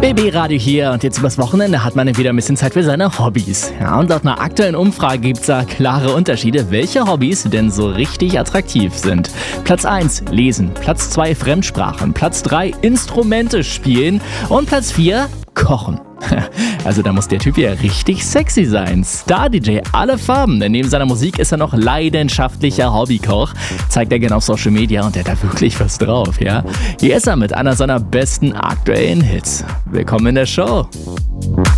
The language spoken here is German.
BB Radio hier und jetzt übers Wochenende hat man wieder ein bisschen Zeit für seine Hobbys. Ja, und laut einer aktuellen Umfrage gibt es da klare Unterschiede, welche Hobbys denn so richtig attraktiv sind. Platz 1 Lesen, Platz 2 Fremdsprachen, Platz 3 Instrumente spielen und Platz 4 Kochen. Also da muss der Typ ja richtig sexy sein. Star-DJ, alle Farben. Neben seiner Musik ist er noch leidenschaftlicher Hobbykoch. Zeigt er gerne auf Social Media und der hat da wirklich was drauf, ja. Hier ist er mit einer seiner besten aktuellen Hits. Willkommen in der Show.